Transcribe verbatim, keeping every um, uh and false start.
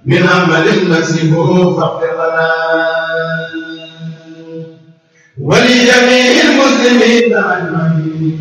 من عمل نكسبه فاغفر لنا ولجميع المسلمين أجمعين